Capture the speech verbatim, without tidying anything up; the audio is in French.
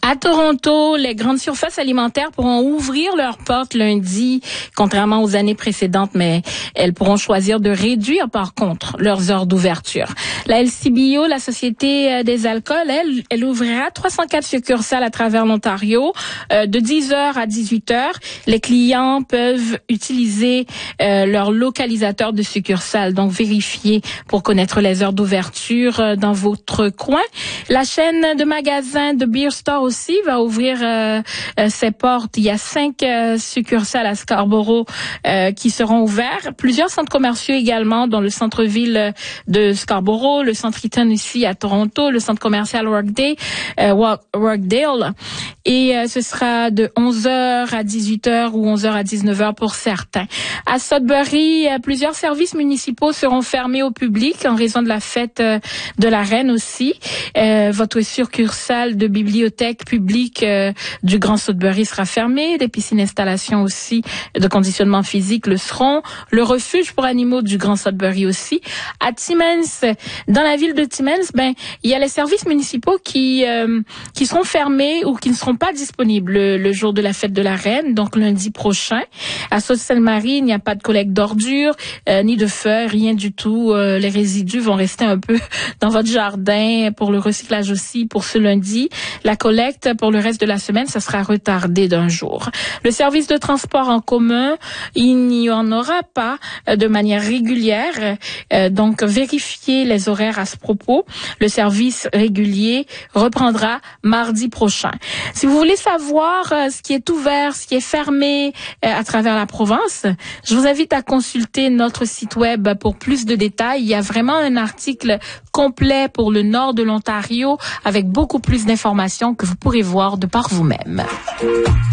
À Toronto, les grandes surfaces alimentaires pourront ouvrir leurs portes lundi, contrairement aux années précédentes, mais elles pourront choisir de réduire par contre leurs heures d'ouverture. La L C B O, la Société des alcools, elle, elle ouvrira trois cent quatre succursales à travers l'Ontario, euh, de dix heures à dix-huit heures. Les clients peuvent utiliser euh, leur localisateur de succursales, donc vérifier pour connaître les heures d'ouverture euh, dans votre coin. La chaîne de magasins de Beer Store aussi va ouvrir euh, euh, ses portes. Il y a cinq euh, succursales à Scarborough euh, qui seront ouverts. Plusieurs centres commerciaux également dans le centre-ville de Scarborough, le centre Eaton ici à Toronto, le centre commercial Workday, euh, Workdale. Et euh, ce sera de onze heures à dix-huit heures ou onze heures à dix-neuf heures pour certains. À Sudbury, euh, plusieurs services municipaux seront fermés au public en raison de la fête euh, de la Reine aussi. Euh, votre succursale de bibliothèque publique euh, du Grand Sudbury sera fermée. Des piscines d'installation aussi de conditionnement physique le seront. Le refuge pour animaux du Grand Sudbury aussi. À Timmins, dans la ville de Timmins, ben il y a les services municipaux qui euh, qui seront fermés ou qui ne seront pas disponibles le, le jour de la fête de la Reine, donc lundi prochain. À Sault-Sainte-Marie, il n'y a pas de collecte d'ordures, euh, ni de feuilles, rien du tout. Euh, les résidus vont rester un peu dans votre jardin pour le recyclage aussi pour ce lundi. La collecte pour le reste de la semaine, ça sera retardé d'un jour. Le service de transport en commun, il n'y en aura pas de manière régulière. Euh, donc, vérifiez les horaires à ce propos. Le service régulier reprendra mardi prochain. Si vous voulez savoir euh, ce qui est ouvert, ce qui est fermé euh, à travers la province, je vous invite à consulter notre site web pour plus de détails. Il y a vraiment un article complet pour le nord de l'Ontario avec beaucoup plus d'informations que vous pourrez voir de par vous-même.